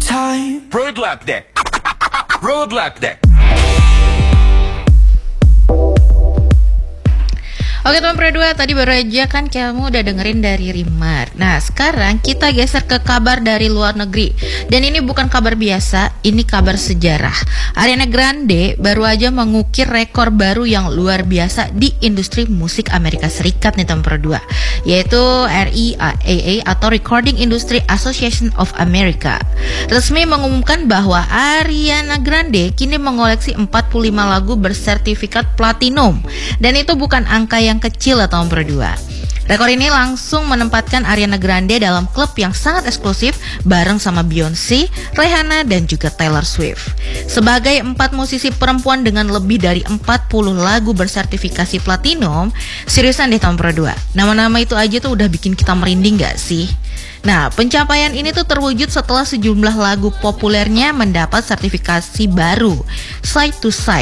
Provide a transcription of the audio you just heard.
time. Roadlap deh. Roadlap deh. Oke teman Pro 2, tadi baru aja kan kamu udah dengerin dari Rimar. Nah sekarang kita geser ke kabar dari luar negeri. Dan ini bukan kabar biasa, ini kabar sejarah. Ariana Grande baru aja mengukir rekor baru yang luar biasa di industri musik Amerika Serikat nih teman Pro 2, yaitu RIAA atau Recording Industry Association of America. Resmi mengumumkan bahwa Ariana Grande kini mengoleksi 45 lagu bersertifikat platinum. Dan itu bukan angka yang kecil atau Pro 2. Rekor ini langsung menempatkan Ariana Grande dalam klub yang sangat eksklusif bareng sama Beyonce, Rihanna, dan juga Taylor Swift. Sebagai 4 musisi perempuan dengan lebih dari 40 lagu bersertifikasi platinum, seriusan deh Tom Pro 2. Nama-nama itu aja tuh udah bikin kita merinding gak sih? Nah, pencapaian ini tuh terwujud setelah sejumlah lagu populernya mendapat sertifikasi baru, Side to Side,